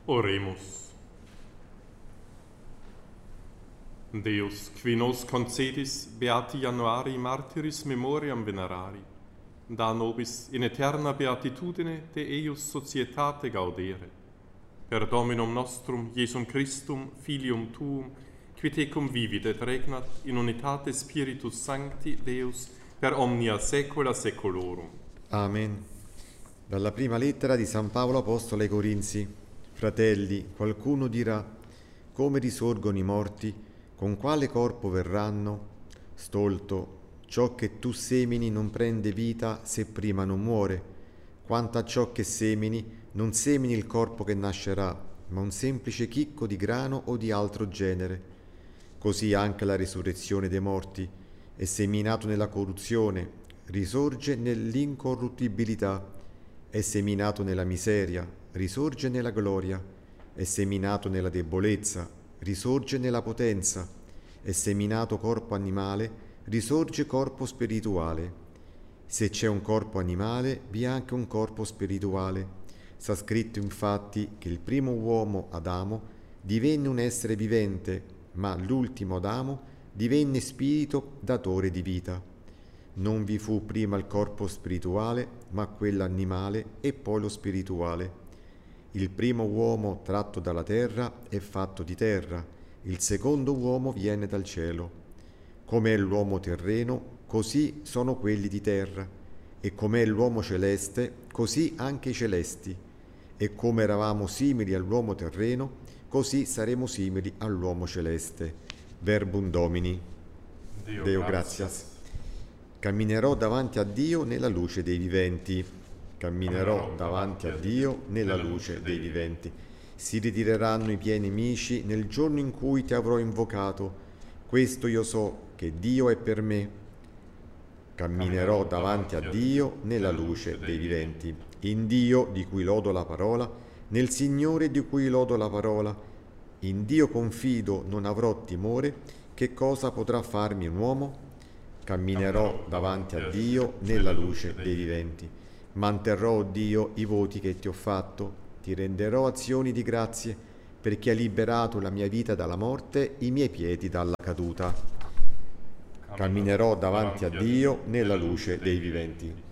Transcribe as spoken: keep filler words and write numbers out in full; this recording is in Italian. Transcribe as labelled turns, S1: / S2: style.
S1: Oremus. Deus, qui nos concedis beati Januari martyris memoriam venerari, da nobis in eterna beatitudine de eius societate gaudere. Per Dominum nostrum, Iesum Christum, Filium Tuum, qui tecum vivit et regnat in unitate Spiritus Sancti Deus, per omnia saecula saeculorum.
S2: Amen. Dalla prima lettera di San Paolo Apostolo ai Corinzi. Fratelli, qualcuno dirà: come risorgono i morti? Con quale corpo verranno? Stolto, ciò che tu semini non prende vita se prima non muore. Quanto a ciò che semini, non semini il corpo che nascerà, ma un semplice chicco di grano o di altro genere. Così anche la risurrezione dei morti è seminato nella corruzione, risorge nell'incorruttibilità, è seminato nella miseria, risorge nella gloria, è seminato nella debolezza, risorge nella potenza, è seminato corpo animale, risorge corpo spirituale. Se c'è un corpo animale, vi è anche un corpo spirituale. Sta scritto infatti che il primo uomo, Adamo, divenne un essere vivente, ma l'ultimo Adamo divenne spirito datore di vita. Non vi fu prima il corpo spirituale, ma quello animale e poi lo spirituale. Il primo uomo tratto dalla terra è fatto di terra, il secondo uomo viene dal cielo. Come è l'uomo terreno, così sono quelli di terra, e come è l'uomo celeste, così anche i celesti. E come eravamo simili all'uomo terreno, così saremo simili all'uomo celeste. Verbum Domini.
S1: Deo,
S2: Deo
S1: gratias.
S2: gratias. Camminerò davanti a Dio nella luce dei viventi. Camminerò davanti a Dio nella luce dei viventi. Si ritireranno i miei nemici nel giorno in cui ti avrò invocato. Questo io so, che Dio è per me. Camminerò davanti a Dio nella luce dei viventi. In Dio, di cui lodo la parola, nel Signore, di cui lodo la parola. In Dio confido, non avrò timore. Che cosa potrà farmi un uomo? Camminerò davanti a Dio nella luce dei viventi. Manterrò, o Dio, i voti che ti ho fatto. Ti renderò azioni di grazie, perché hai liberato la mia vita dalla morte, i miei piedi dalla caduta. Camminerò davanti a Dio nella luce dei viventi.